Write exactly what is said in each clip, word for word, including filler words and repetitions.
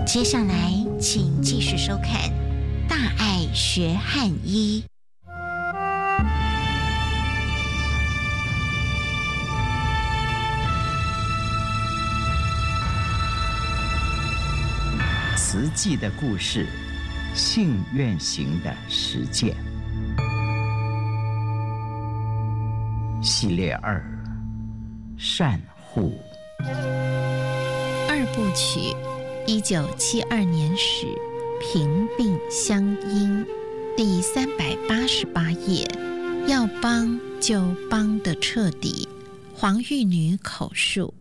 接下来，请继续收看《大爱学汉医》。 慈济的故事，信愿行的实践系列二，善护二部曲，一九七二年始，平病相因，第三百八十八页，要帮就帮得彻底。黄玉女口述。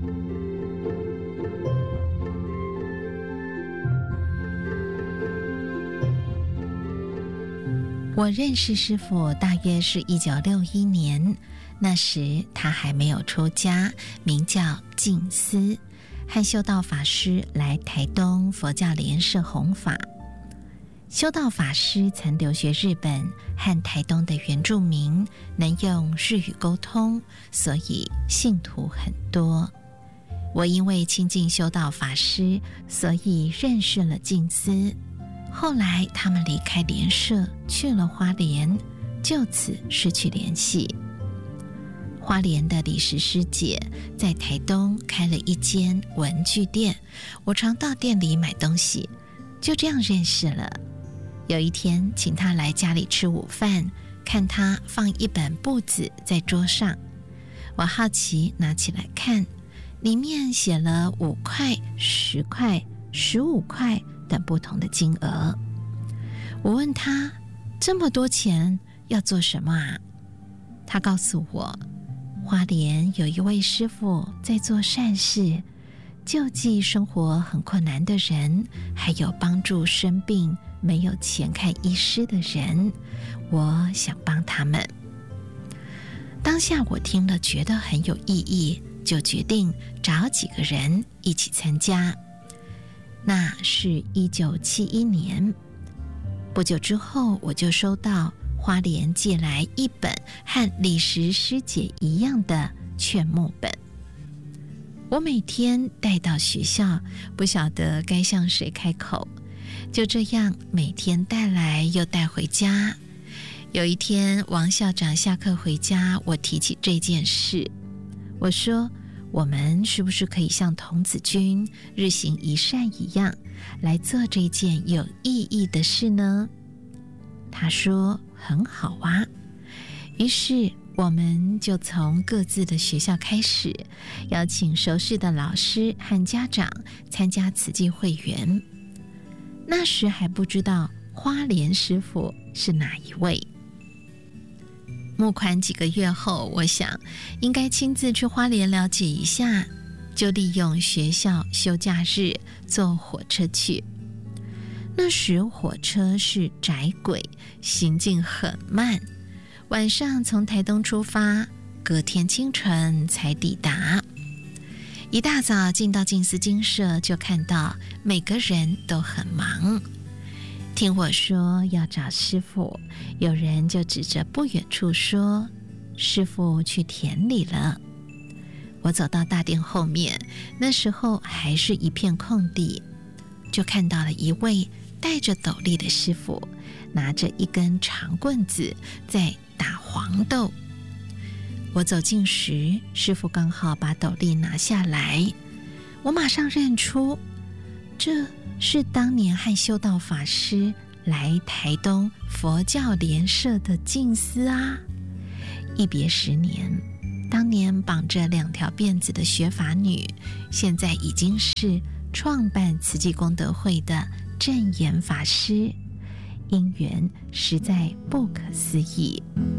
我认识师父大约是一九六一年，那时他还没有出家，名叫静思，和修道法师来台东佛教莲社弘法。修道法师曾留学日本，和台东的原住民能用日语沟通，所以信徒很多。我因为亲近修道法师，所以认识了静思。后来他们离开莲社去了花莲，就此失去联系。花莲的李石师姐在台东开了一间文具店，我常到店里买东西，就这样认识了。有一天请她来家里吃午饭，看她放一本簿子在桌上，我好奇拿起来看，里面写了五块、十块、十五块等不同的金额。我问他这么多钱要做什么啊？他告诉我，花莲有一位师父在做善事，救济生活很困难的人，还有帮助生病没有钱看医师的人，我想帮他们。当下我听了觉得很有意义，就决定找几个人一起参加。那是一九七一年，不久之后我就收到花莲寄来一本和李石师姐一样的劝募本，我每天带到学校，不晓得该向谁开口，就这样每天带来又带回家。有一天王校长下课回家，我提起这件事，我说我们是不是可以像童子军日行一善一样，来做这件有意义的事呢？他说很好啊。于是我们就从各自的学校开始，邀请熟识的老师和家长参加慈济会员。那时还不知道花莲师父是哪一位。募款几个月后，我想应该亲自去花莲了解一下，就利用学校休假日坐火车去。那时火车是窄轨，行进很慢，晚上从台东出发，隔天清晨才抵达。一大早进到静思精舍，就看到每个人都很忙。听我说要找师父，有人就指着不远处说，师父去田里了。我走到大殿后面，那时候还是一片空地，就看到了一位戴着斗笠的师父，拿着一根长棍子在打黄豆。我走近时，师父刚好把斗笠拿下来，我马上认出，这是当年和修道法师来台东佛教莲社的静思啊。一别十年，当年绑着两条辫子的学法女，现在已经是创办慈济功德会的正言法师，因缘实在不可思议。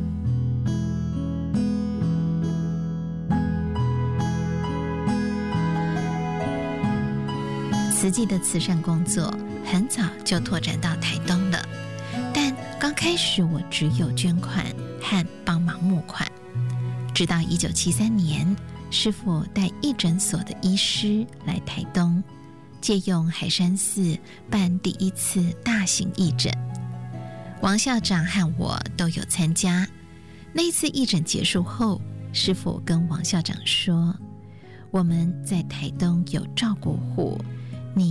慈济的慈善工作很早就拓展到台东了，但刚开始我只有捐款和帮忙募款。直到一九七三年，师父带义诊所的医师来台东，借用海山寺办第一次大型义诊。王校长和我都有参加。那次义诊结束后，师父跟王校长说，我们在台东有照顾户，你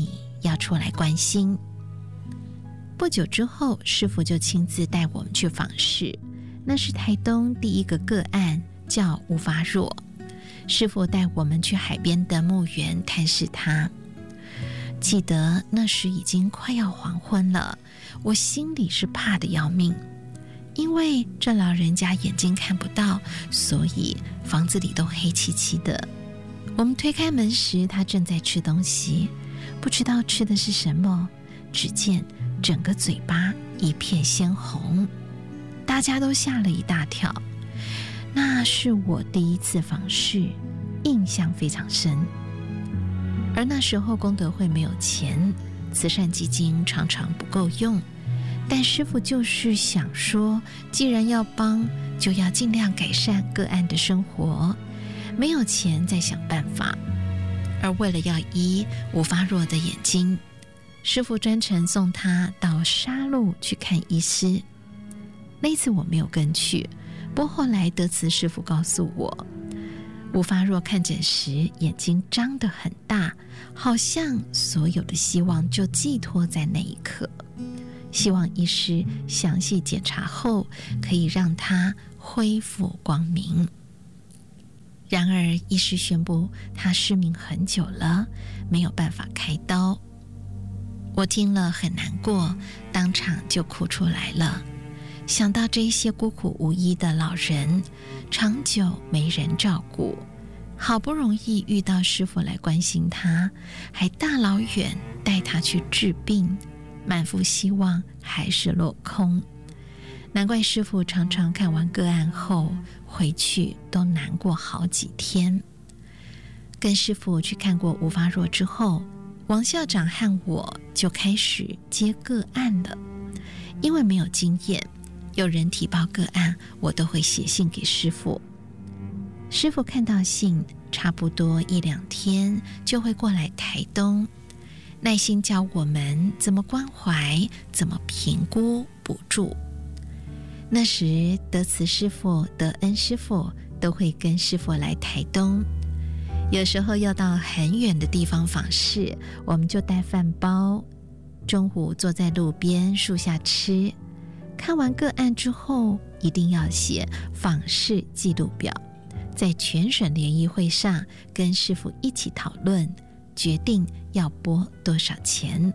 要出来关心。不久之后，师父就亲自带我们去访视，那是台东第一个个案，叫吴发若。师父带我们去海边的墓园探视他。记得那时已经快要黄昏了，我心里是怕得要命，因为这老人家眼睛看不到，所以房子里都黑漆漆的。我们推开门时，他正在吃东西，不知道吃的是什么，只见整个嘴巴一片鲜红，大家都吓了一大跳。那是我第一次访视，印象非常深。而那时候功德会没有钱，慈善基金常常不够用，但师父就是想说，既然要帮，就要尽量改善个案的生活，没有钱再想办法。而为了要医吴发若的眼睛，师父专程送他到沙鹿去看医师。那次我没有跟去，不过后来德慈师父告诉我，吴发若看诊时眼睛张得很大，好像所有的希望就寄托在那一刻，希望医师详细检查后可以让他恢复光明。然而医师宣布他失明很久了，没有办法开刀。我听了很难过，当场就哭出来了。想到这些孤苦无依的老人，长久没人照顾，好不容易遇到师父来关心他，还大老远带他去治病，满腹希望还是落空。难怪师父常常看完个案后回去都难过好几天。跟师父去看过吴发若之后，王校长和我就开始接个案了。因为没有经验，有人提报个案，我都会写信给师父。师父看到信，差不多一两天就会过来台东，耐心教我们怎么关怀，怎么评估补助。那时德慈师父、德恩师父都会跟师父来台东，有时候要到很远的地方访视，我们就带饭包，中午坐在路边树下吃。看完个案之后，一定要写访视记录表，在全省联谊会上跟师父一起讨论，决定要拨多少钱。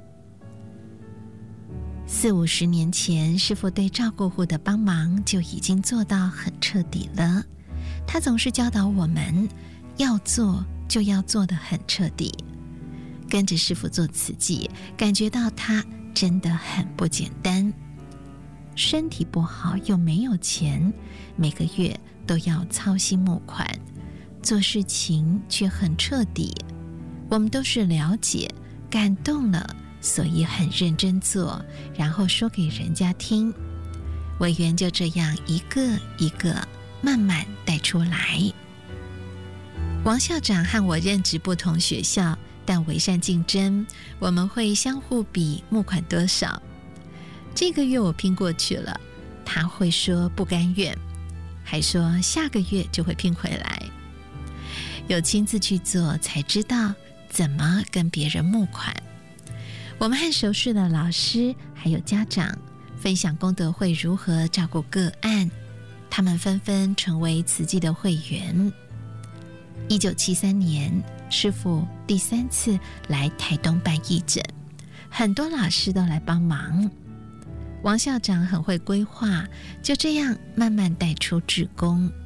四五十年前，师父对照顾户的帮忙就已经做到很彻底了。他总是教导我们，要做就要做得很彻底。跟着师父做慈济，感觉到他真的很不简单。身体不好又没有钱，每个月都要操心募款，做事情却很彻底。我们都是了解、感动了，所以很认真做，然后说给人家听。委员就这样一个一个慢慢带出来。王校长和我任职不同学校，但为善竞争，我们会相互比募款多少。这个月我拼过去了，他会说不甘愿，还说下个月就会拼回来。有亲自去做，才知道怎么跟别人募款。我们和熟识的老师还有家长分享功德会如何照顾个案，他们纷纷成为慈济的会员。一九七三年，师父第三次来台东办义诊，很多老师都来帮忙。王校长很会规划，就这样慢慢带出志工。